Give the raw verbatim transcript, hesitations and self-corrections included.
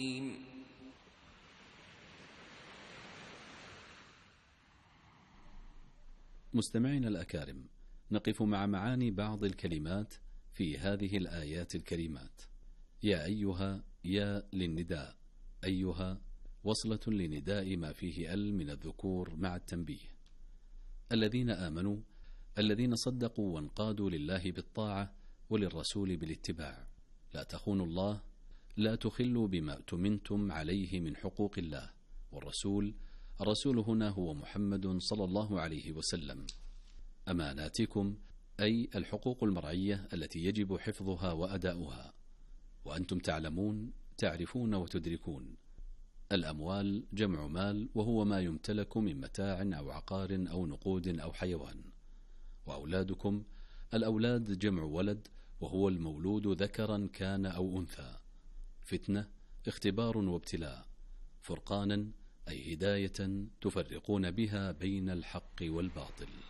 مستمعينا الأكارم، نقف مع معاني بعض الكلمات في هذه الآيات الكريمات. يا أيها، يا للنداء، أيها وصلة لنداء ما فيه ال من الذكور مع التنبيه. الذين آمنوا، الذين صدقوا وانقادوا لله بالطاعة وللرسول بالاتباع. لا تخونوا الله، لا تخلوا بما اؤتمنتم عليه من حقوق الله والرسول. الرسول هنا هو محمد صلى الله عليه وسلم. أماناتكم، أي الحقوق المرعية التي يجب حفظها وأداؤها، وأنتم تعلمون، تعرفون وتدركون. الأموال جمع مال، وهو ما يمتلك من متاع أو عقار أو نقود أو حيوان. وأولادكم، الأولاد جمع ولد، وهو المولود ذكرا كان أو أنثى. فتنة، اختبار وابتلاء. فرقانا، أي هداية تفرقون بها بين الحق والباطل.